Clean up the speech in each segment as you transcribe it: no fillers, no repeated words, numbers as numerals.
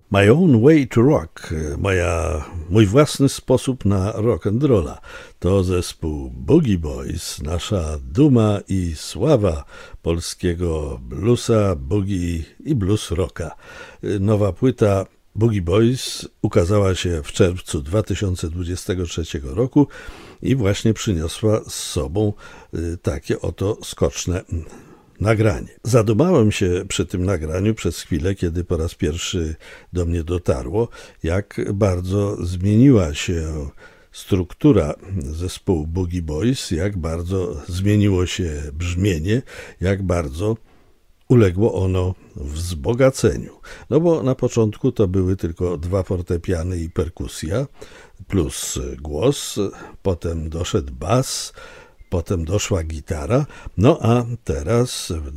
My Own Way to Rock, mój własny sposób na rock and rolla. To zespół Boogie Boys, nasza duma i sława polskiego bluesa, boogie i blues rocka. Nowa płyta Boogie Boys ukazała się w czerwcu 2023 roku i właśnie przyniosła z sobą takie oto skoczne nagranie. Zadumałem się przy tym nagraniu przez chwilę, kiedy po raz pierwszy do mnie dotarło, jak bardzo zmieniła się struktura zespołu Boogie Boys, jak bardzo zmieniło się brzmienie, jak bardzo uległo ono wzbogaceniu. No bo na początku to były tylko 2 fortepiany i perkusja, plus głos, potem doszedł bas, potem doszła gitara, no a teraz w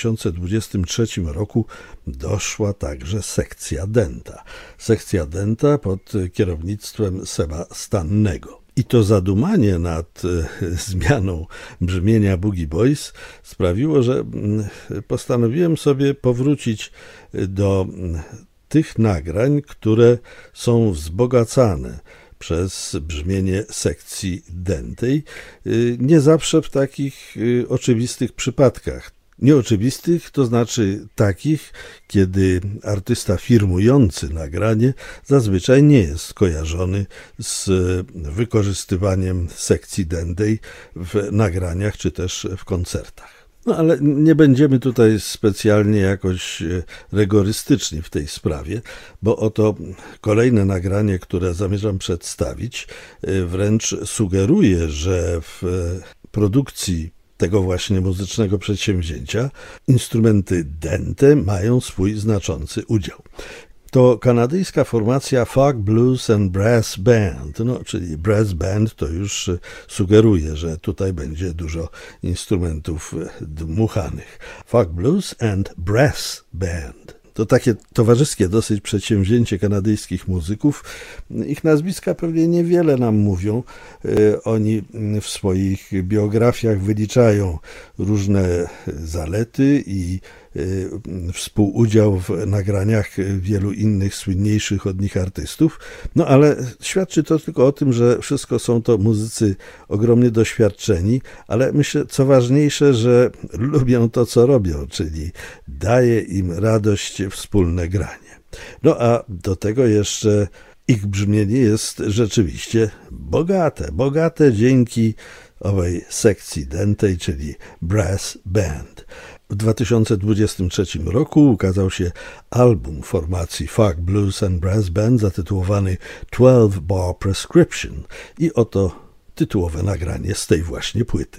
2023 roku doszła także sekcja denta. Sekcja denta pod kierownictwem Seba Stannego. I to zadumanie nad zmianą brzmienia Boogie Boys sprawiło, że postanowiłem sobie powrócić do tych nagrań, które są wzbogacane przez brzmienie sekcji dentej, nie zawsze w takich oczywistych przypadkach. Nieoczywistych, to znaczy takich, kiedy artysta firmujący nagranie zazwyczaj nie jest kojarzony z wykorzystywaniem sekcji dentej w nagraniach czy też w koncertach. No ale nie będziemy tutaj specjalnie jakoś rygorystyczni w tej sprawie, bo oto kolejne nagranie, które zamierzam przedstawić, wręcz sugeruje, że w produkcji tego właśnie muzycznego przedsięwzięcia instrumenty dente mają swój znaczący udział. To kanadyjska formacja Folk Blues and Brass Band, czyli brass band to już sugeruje, że tutaj będzie dużo instrumentów dmuchanych. Folk Blues and Brass Band. To takie towarzyskie dosyć przedsięwzięcie kanadyjskich muzyków. Ich nazwiska pewnie niewiele nam mówią. Oni w swoich biografiach wyliczają różne zalety i współudział w nagraniach wielu innych słynniejszych od nich artystów. No ale świadczy to tylko o tym, że wszystko są to muzycy ogromnie doświadczeni, ale myślę, co ważniejsze, że lubią to, co robią, czyli daje im radość wspólne granie. No a do tego jeszcze ich brzmienie jest rzeczywiście bogate dzięki owej sekcji dentej, czyli brass band. W 2023 roku ukazał się album formacji Folk Blues and Brass Band zatytułowany 12 Bar Prescription i oto tytułowe nagranie z tej właśnie płyty.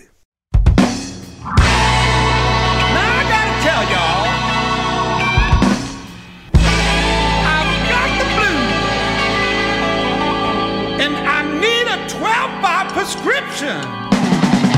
Prescription.